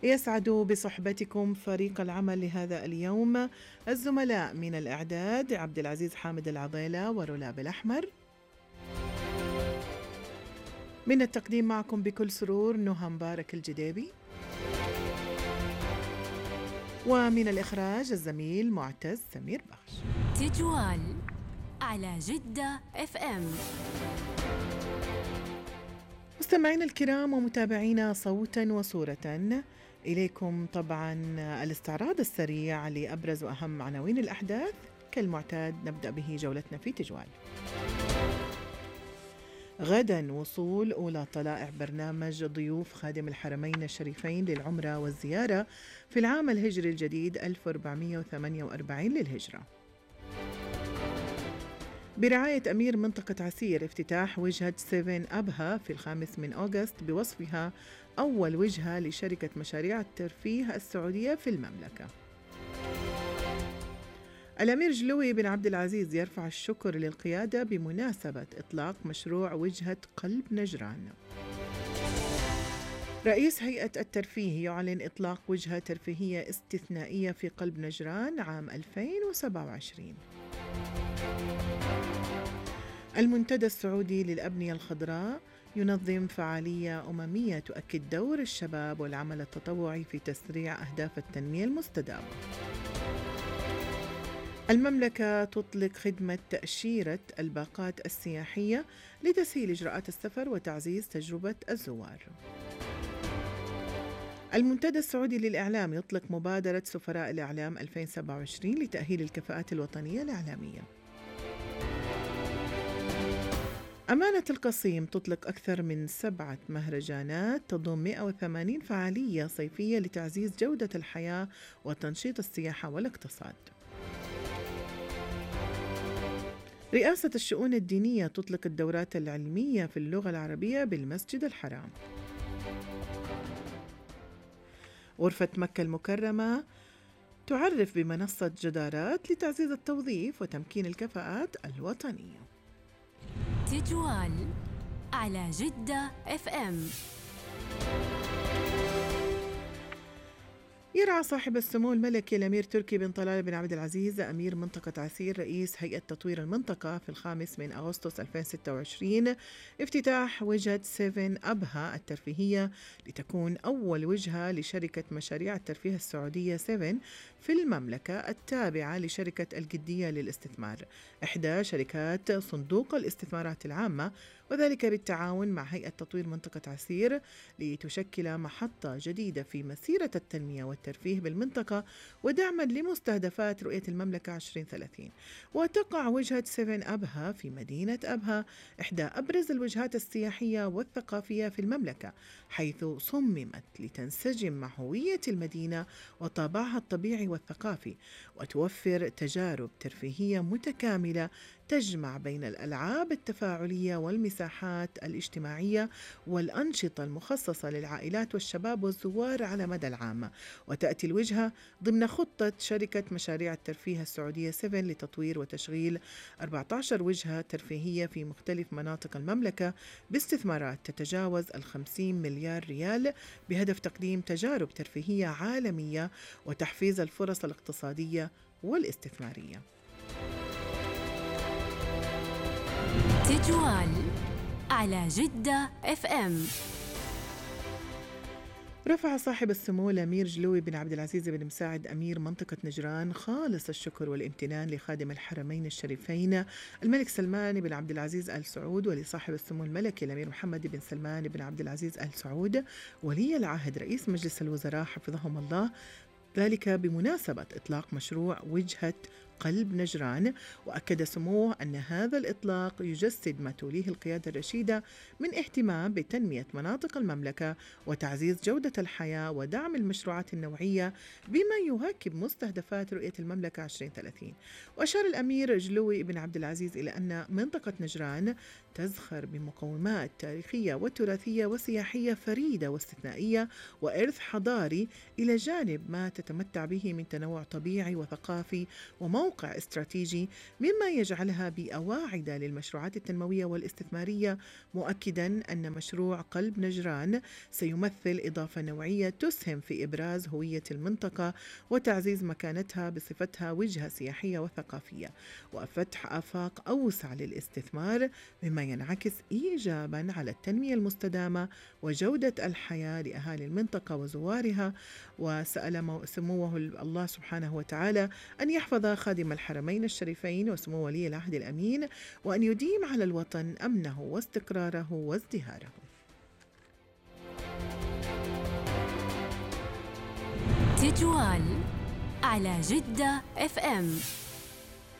يسعد بصحبتكم فريق العمل لهذا اليوم، الزملاء من الإعداد عبد العزيز حامد العضيلة ورولاب الأحمر. من التقديم معكم بكل سرور نهى مبارك الجديبي، ومن الإخراج الزميل معتز سمير بخش. تجوال على جدة FM. مستمعينا الكرام ومتابعينا صوتا وصورة، إليكم طبعا الاستعراض السريع لأبرز وأهم عناوين الأحداث. كالمعتاد نبدأ به جولتنا في تجوال. غدا وصول أولى طلائع برنامج ضيوف خادم الحرمين الشريفين للعمرة والزيارة في العام الهجري الجديد 1448 للهجرة. برعاية أمير منطقة عسير افتتاح وجهة 7 أبها في 5 أغسطس بوصفها أول وجهة لشركة مشاريع الترفيه السعودية في المملكة. الأمير جلوي بن عبد العزيز يرفع الشكر للقيادة بمناسبة إطلاق مشروع وجهة قلب نجران. رئيس هيئة الترفيه يعلن إطلاق وجهة ترفيهية استثنائية في قلب نجران عام 2027. المنتدى السعودي للأبنية الخضراء ينظم فعالية أممية تؤكد دور الشباب والعمل التطوعي في تسريع أهداف التنمية المستدامة. المملكة تطلق خدمة تأشيرة الباقات السياحية لتسهيل إجراءات السفر وتعزيز تجربة الزوار. المنتدى السعودي للإعلام يطلق مبادرة سفراء الإعلام 2027 لتأهيل الكفاءات الوطنية الإعلامية. أمانة القصيم تطلق أكثر من 7 مهرجانات تضم 180 فعالية صيفية لتعزيز جودة الحياة وتنشيط السياحة والاقتصاد. رئاسة الشؤون الدينية تطلق الدورات العلمية في اللغة العربية بالمسجد الحرام. غرفة مكة المكرمة تعرف بمنصة جدارات لتعزيز التوظيف وتمكين الكفاءات الوطنية. تجوال على جدة FM. يرعى صاحب السمو الملكي الأمير تركي بن طلال بن عبد العزيز أمير منطقة عسير رئيس هيئة تطوير المنطقة في 5 أغسطس 2026 افتتاح وجهة 7 أبها الترفيهية لتكون أول وجهة لشركة مشاريع الترفيه السعودية 7 في المملكة التابعة لشركة الجدية للاستثمار، إحدى شركات صندوق الاستثمارات العامة، وذلك بالتعاون مع هيئة تطوير منطقة عسير لتشكل محطة جديدة في مسيرة التنمية والترفيه بالمنطقة ودعما لمستهدفات رؤية المملكة 2030. وتقع وجهة 7 أبها في مدينة أبها، إحدى أبرز الوجهات السياحية والثقافية في المملكة، حيث صممت لتنسجم مع هوية المدينة وطابعها الطبيعي والثقافي، وتوفر تجارب ترفيهية متكاملة تجمع بين الألعاب التفاعلية والمساحات الاجتماعية والأنشطة المخصصة للعائلات والشباب والزوار على مدى العام. وتأتي الوجهة ضمن خطة شركة مشاريع الترفيه السعودية 7 لتطوير وتشغيل 14 وجهة ترفيهية في مختلف مناطق المملكة باستثمارات تتجاوز 50 مليار ريال، بهدف تقديم تجارب ترفيهية عالمية وتحفيز الفرص الاقتصادية والاستثمارية. تجوال على جدة FM. رفع صاحب السمو الأمير جلوي بن عبد العزيز بن مساعد أمير منطقة نجران خالص الشكر والامتنان لخادم الحرمين الشريفين الملك سلمان بن عبد العزيز آل سعود، ولصاحب السمو الملكي الأمير محمد بن سلمان بن عبد العزيز آل سعود ولي العهد رئيس مجلس الوزراء حفظهم الله، ذلك بمناسبة إطلاق مشروع وجهة قلب نجران. وأكد سموه أن هذا الإطلاق يجسد ما توليه القيادة الرشيدة من اهتمام بتنمية مناطق المملكة وتعزيز جودة الحياة ودعم المشروعات النوعية بما يواكب مستهدفات رؤية المملكة 2030. وأشار الأمير جلوي بن عبد العزيز إلى أن منطقة نجران تزخر بمقومات تاريخية وتراثية وسياحية فريدة واستثنائية وإرث حضاري، إلى جانب ما تتمتع به من تنوع طبيعي وثقافي وموقع موقع استراتيجي، مما يجعلها بيئة واعدة للمشروعات التنموية والاستثمارية، مؤكدا أن مشروع قلب نجران سيمثل إضافة نوعية تسهم في إبراز هوية المنطقة وتعزيز مكانتها بصفتها وجهة سياحية وثقافية، وفتح آفاق أوسع للاستثمار، مما ينعكس إيجابا على التنمية المستدامة وجودة الحياة لأهالي المنطقة وزوارها. وسأل سموه الله سبحانه وتعالى أن يحفظ خادم الحرمين الشريفين وسمو ولي العهد الأمين، وأن يديم على الوطن أمنه واستقراره وازدهاره. تجوال على جدة FM.